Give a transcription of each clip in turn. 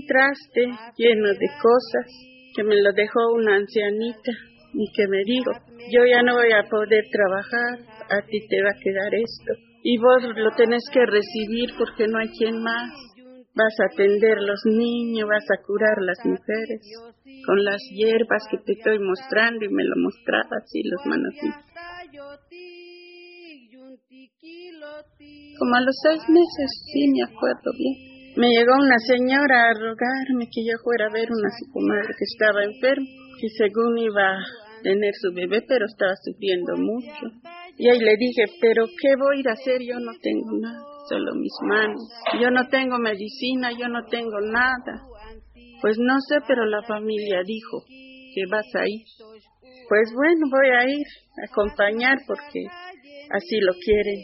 traste lleno de cosas que me lo dejó una ancianita y que me dijo, yo ya no voy a poder trabajar, a ti te va a quedar esto. Y vos lo tenés que recibir porque no hay quien más. Vas a atender los niños, vas a curar las mujeres con las hierbas que te estoy mostrando, y me lo mostraba así los manojitos. Como a los 6 meses, sí me acuerdo bien. Me llegó una señora a rogarme que yo fuera a ver una su comadre que estaba enferma, que según iba a tener su bebé, pero estaba sufriendo mucho. Y ahí le dije, pero ¿qué voy a ir a hacer? Yo no tengo nada, solo mis manos. Yo no tengo medicina, yo no tengo nada. Pues no sé, pero la familia dijo que vas a ir. Pues bueno, voy a ir a acompañar porque así lo quieren.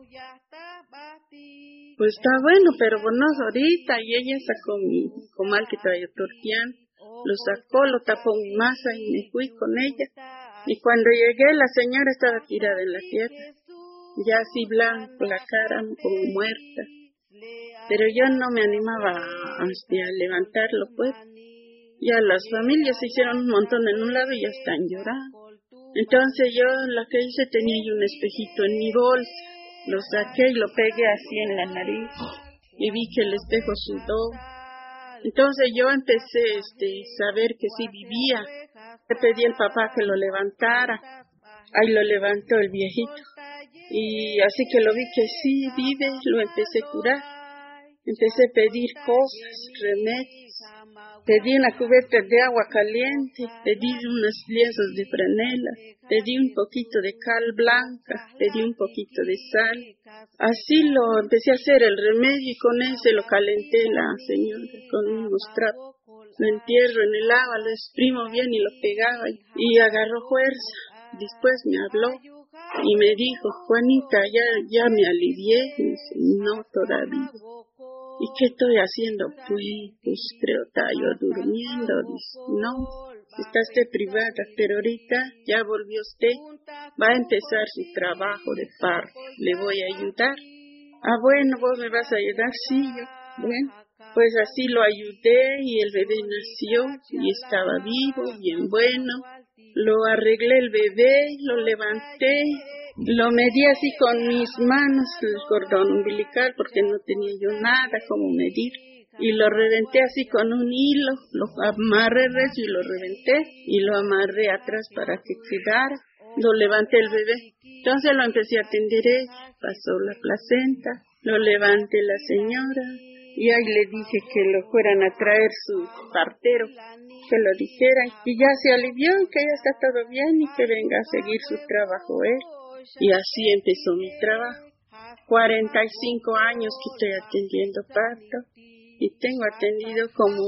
Pues está bueno, pero bueno, ahorita. Y ella sacó mi comal que traía tortián, lo sacó, lo tapó en masa y me fui con ella. Y cuando llegué, la señora estaba tirada en la tierra, ya así blanco, la cara como muerta. Pero yo no me animaba a levantarlo, pues. Ya las familias se hicieron un montón en un lado y ya están llorando. Entonces yo lo que hice, tenía yo un espejito en mi bolsa, lo saqué y lo pegué así en la nariz y vi que el espejo sudó. Entonces yo empecé saber que sí vivía. Le pedí al papá que lo levantara. Ahí lo levantó el viejito. Y así que lo vi que sí vive, lo empecé a curar. Empecé a pedir cosas, remedios. Pedí una cubeta de agua caliente, pedí unos lienzos de franela, pedí un poquito de cal blanca, pedí un poquito de sal. Así lo empecé a hacer el remedio y con ese lo calenté la señora con unos trapos. Lo entierro en el agua, lo exprimo bien y lo pegaba y agarró fuerza. Después me habló y me dijo, Juanita, ya me alivié. Y dice, no todavía. ¿Y qué estoy haciendo? Pues creo que estaba yo durmiendo. Dice, no, está usted privada, pero ahorita ya volvió usted. Va a empezar su trabajo de parto. Le voy a ayudar. Ah, bueno, vos me vas a ayudar. Sí, yo. Bueno, pues así lo ayudé y el bebé nació y estaba vivo, bien bueno. Lo arreglé el bebé, lo levanté, lo medí así con mis manos, el cordón umbilical, porque no tenía yo nada como medir. Y lo reventé así con un hilo, lo amarré recio y lo reventé y lo amarré atrás para que quedara. Lo levanté el bebé. Entonces lo empecé a atender ella, pasó la placenta, lo levanté la señora y ahí le dije que lo fueran a traer su partero, que lo dijeran y ya se alivió y que ya está todo bien y que venga a seguir su trabajo él. Y así empezó mi trabajo. 45 años que estoy atendiendo parto y tengo atendido como